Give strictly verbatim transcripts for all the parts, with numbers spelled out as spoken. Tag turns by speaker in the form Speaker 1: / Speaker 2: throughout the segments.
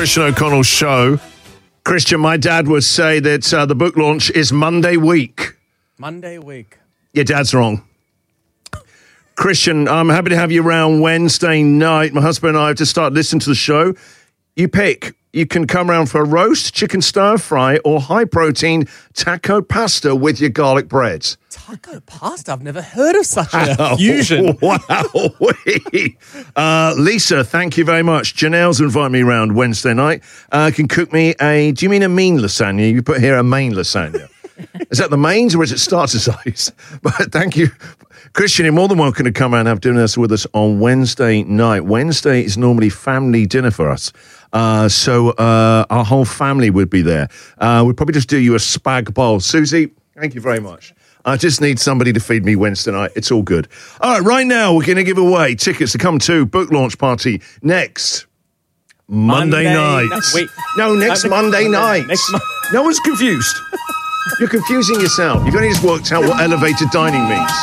Speaker 1: Christian O'Connell Show. Christian, my dad would say that uh, the book launch is Monday week.
Speaker 2: Monday week.
Speaker 1: Your dad's wrong. Christian, I'm happy to have you around Wednesday night. My husband and I have just started listening to the show. You pick. You can come around for a roast, chicken stir fry, or high-protein taco pasta with your garlic breads.
Speaker 2: Taco pasta? I've never heard of such a fusion.
Speaker 1: Wow. uh, Lisa, thank you very much. Janelle's invited me around Wednesday night. Uh, can cook me a, do you mean a mean lasagna? You put here a main lasagna. Is that the mains or is it starter size? But thank you. Christian, you're more than welcome to come around and have dinner with us on Wednesday night. Wednesday is normally family dinner for us. Uh, so uh, our whole family would be there. Uh, we'd probably just do you a spag bowl. Susie, thank you very much. I just need somebody to feed me Wednesday night. It's all good. All right, right now we're going to give away tickets to come to book launch party next Monday, Monday night. No, wait. no next no, Monday next, night. Next mo- no one's confused. You're confusing yourself. You've only just worked out what elevated dining means.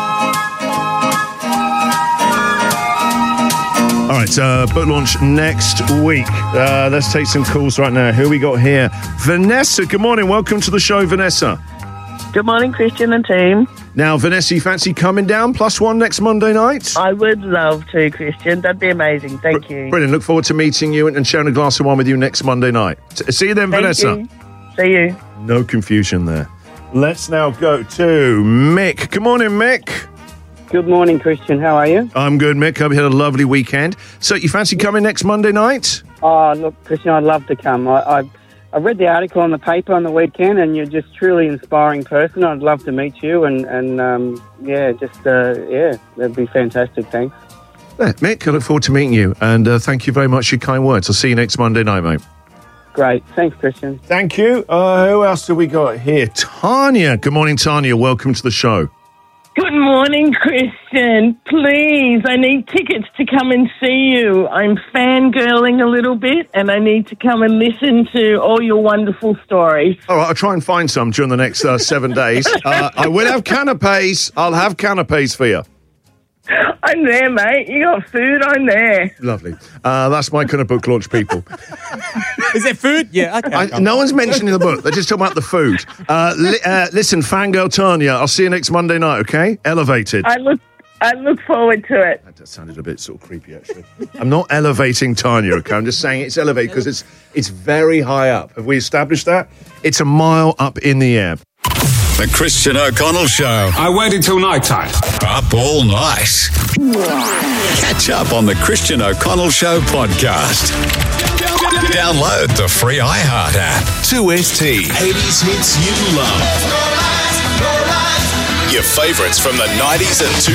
Speaker 1: All right, uh, book launch next week. Uh, let's take some calls right now. Who we got here? Vanessa, good morning. Welcome to the show, Vanessa.
Speaker 3: Good morning, Christian and team.
Speaker 1: Now, Vanessa, you fancy coming down plus one next Monday night?
Speaker 3: I would love to, Christian. That'd be amazing. Thank you.
Speaker 1: Brilliant. Look forward to meeting you and sharing a glass of wine with you next Monday night. See you then,
Speaker 3: Thank
Speaker 1: Vanessa.
Speaker 3: You. See you.
Speaker 1: No confusion there. Let's now go to Mick. Good morning, Mick.
Speaker 4: Good morning, Christian. How are you?
Speaker 1: I'm good, Mick. Hope you had a lovely weekend. So, you fancy coming next Monday night?
Speaker 4: Oh, look, Christian, I'd love to come. I, I, I read the article on the paper on the weekend, and you're just truly inspiring person. I'd love to meet you, and, and um, yeah, just, uh, yeah, that'd be fantastic. Thanks.
Speaker 1: Yeah, Mick, I look forward to meeting you, and uh, thank you very much for your kind words. I'll see you next Monday night, mate.
Speaker 4: Great. Thanks, Christian.
Speaker 1: Thank you. Uh, who else do we got here? Tanya. Good morning, Tanya. Welcome to the show.
Speaker 5: Good morning, Christian. Please, I need tickets to come and see you. I'm fangirling a little bit, and I need to come and listen to all your wonderful stories.
Speaker 1: All right, I'll try and find some during the next uh, seven days. Uh, I will have canapes. I'll have canapes for you.
Speaker 5: I'm there, mate. You got food, I'm there.
Speaker 1: Lovely. Uh, that's my kind of book launch, people.
Speaker 2: Is it food? Yeah, okay.
Speaker 1: I, no one's mentioning the book. They're just talking about the food. Uh, li- uh, listen, Fangirl Tanya, I'll see you next Monday night, okay? Elevated.
Speaker 5: I look I look forward to it.
Speaker 1: That sounded a bit sort of creepy, actually. I'm not elevating Tanya, okay? I'm just saying it's elevated because it's it's very high up. Have we established that? It's a mile up in the air.
Speaker 6: The Christian O'Connell Show.
Speaker 7: I waited till night time.
Speaker 6: Up all night. Catch up on the Christian O'Connell Show podcast. Download the free iHeart app. two S T. eighties hits you love. Your favorites from the nineties and two